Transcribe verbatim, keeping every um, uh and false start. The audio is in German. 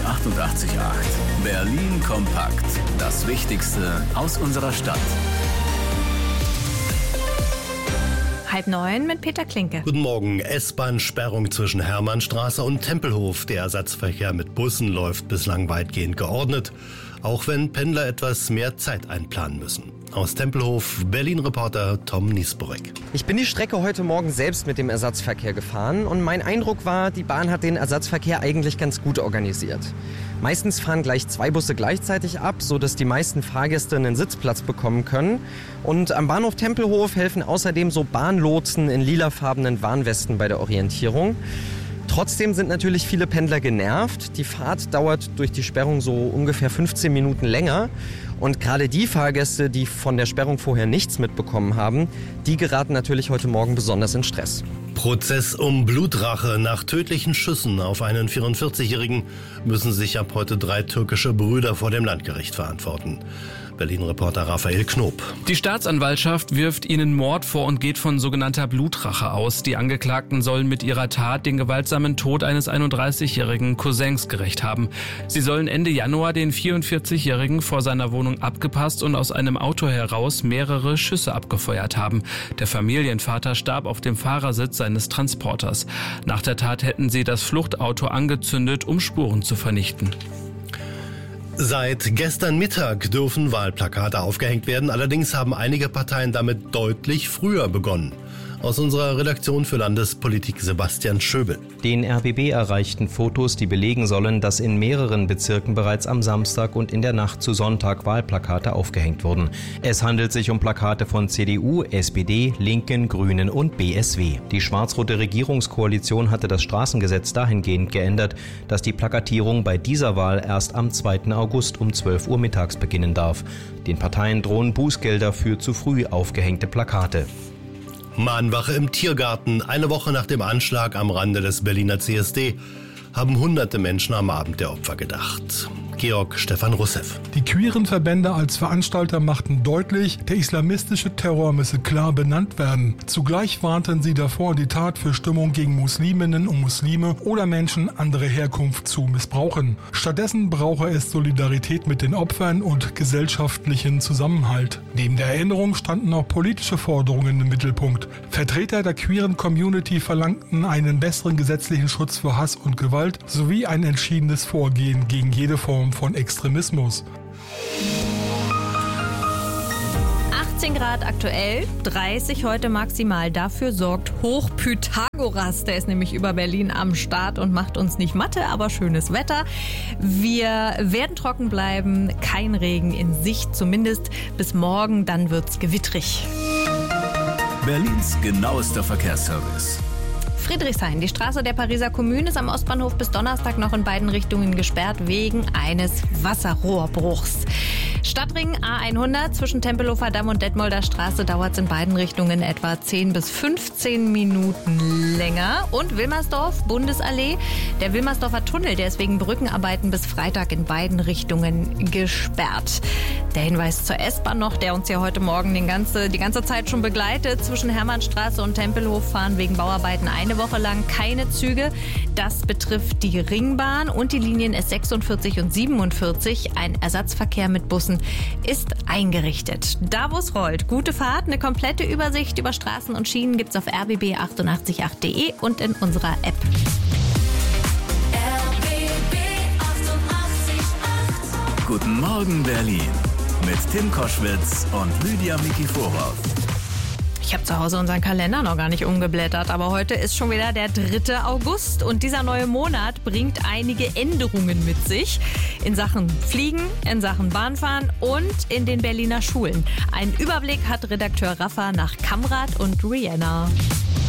achtundachtzig Komma acht. Berlin kompakt. Das Wichtigste aus unserer Stadt. Halb neun mit Peter Klinke. Guten Morgen. S-Bahn-Sperrung zwischen Hermannstraße und Tempelhof. Der Ersatzverkehr mit Bussen läuft bislang weitgehend geordnet, auch wenn Pendler etwas mehr Zeit einplanen müssen. Aus Tempelhof, Berlin-Reporter Tom Niesborek. Ich bin die Strecke heute Morgen selbst mit dem Ersatzverkehr gefahren und mein Eindruck war, die Bahn hat den Ersatzverkehr eigentlich ganz gut organisiert. Meistens fahren gleich zwei Busse gleichzeitig ab, sodass die meisten Fahrgäste einen Sitzplatz bekommen können. Und am Bahnhof Tempelhof helfen außerdem so Bahnlotsen in lilafarbenen Warnwesten bei der Orientierung. Trotzdem sind natürlich viele Pendler genervt. Die Fahrt dauert durch die Sperrung so ungefähr fünfzehn Minuten länger. Und gerade die Fahrgäste, die von der Sperrung vorher nichts mitbekommen haben, die geraten natürlich heute Morgen besonders in Stress. Prozess um Blutrache. Nach tödlichen Schüssen auf einen vierundvierzigjährigen müssen sich ab heute drei türkische Brüder vor dem Landgericht verantworten. Berlin-Reporter Raphael Knob. Die Staatsanwaltschaft wirft ihnen Mord vor und geht von sogenannter Blutrache aus. Die Angeklagten sollen mit ihrer Tat den gewaltsamen Tod eines einunddreißigjährigen Cousins gerächt haben. Sie sollen Ende Januar den vierundvierzigjährigen vor seiner Wohnung abgepasst und aus einem Auto heraus mehrere Schüsse abgefeuert haben. Der Familienvater starb auf dem Fahrersitz seines Transporters. Nach der Tat hätten sie das Fluchtauto angezündet, um Spuren zu vernichten. Seit gestern Mittag dürfen Wahlplakate aufgehängt werden. Allerdings haben einige Parteien damit deutlich früher begonnen. Aus unserer Redaktion für Landespolitik Sebastian Schöbel. Den R B B erreichten Fotos, die belegen sollen, dass in mehreren Bezirken bereits am Samstag und in der Nacht zu Sonntag Wahlplakate aufgehängt wurden. Es handelt sich um Plakate von C D U, S P D, Linken, Grünen und B S W. Die schwarz-rote Regierungskoalition hatte das Straßengesetz dahingehend geändert, dass die Plakatierung bei dieser Wahl erst am zweiten August um zwölf Uhr mittags beginnen darf. Den Parteien drohen Bußgelder für zu früh aufgehängte Plakate. Mahnwache im Tiergarten. Eine Woche nach dem Anschlag am Rande des Berliner C S D haben hunderte Menschen am Abend der Opfer gedacht. Georg Stefan Russev. Die queeren Verbände als Veranstalter machten deutlich, der islamistische Terror müsse klar benannt werden. Zugleich warnten sie davor, die Tat für Stimmung gegen Musliminnen und Muslime oder Menschen anderer Herkunft zu missbrauchen. Stattdessen brauche es Solidarität mit den Opfern und gesellschaftlichen Zusammenhalt. Neben der Erinnerung standen auch politische Forderungen im Mittelpunkt. Vertreter der queeren Community verlangten einen besseren gesetzlichen Schutz vor Hass und Gewalt sowie ein entschiedenes Vorgehen gegen jede Form von Extremismus. achtzehn Grad aktuell, dreißig heute maximal. Dafür sorgt Hochpythagoras. Der ist nämlich über Berlin am Start und macht uns nicht Matte, aber schönes Wetter. Wir werden trocken bleiben, kein Regen in Sicht, zumindest bis morgen, dann wird's gewittrig. Berlins genauester Verkehrsservice. Friedrichshain. Die Straße der Pariser Kommune ist am Ostbahnhof bis Donnerstag noch in beiden Richtungen gesperrt wegen eines Wasserrohrbruchs. Stadtring A hundert zwischen Tempelhofer Damm und Detmolder Straße dauert es in beiden Richtungen etwa zehn bis fünfzehn Minuten länger. Und Wilmersdorf, Bundesallee. Der Wilmersdorfer Tunnel, der ist wegen Brückenarbeiten bis Freitag in beiden Richtungen gesperrt. Der Hinweis zur S-Bahn noch, der uns ja heute Morgen den ganze, die ganze Zeit schon begleitet. Zwischen Hermannstraße und Tempelhof fahren wegen Bauarbeiten eine Woche lang keine Züge. Das betrifft die Ringbahn und die Linien S sechsundvierzig und siebenundvierzig. Ein Ersatzverkehr mit Bussen ist eingerichtet. Da wo es rollt, gute Fahrt. Eine komplette Übersicht über Straßen und Schienen gibt's auf r b b achtundachtzig Komma acht punkt de und in unserer App. R B B achtundachtzig Komma acht. Guten Morgen Berlin mit Tim Koschwitz und Lydia Mikiforov. Ich habe zu Hause unseren Kalender noch gar nicht umgeblättert, aber heute ist schon wieder der dritte August und dieser neue Monat bringt einige Änderungen mit sich in Sachen Fliegen, in Sachen Bahnfahren und in den Berliner Schulen. Einen Überblick hat Redakteur Rafa nach Kamrat und Rihanna.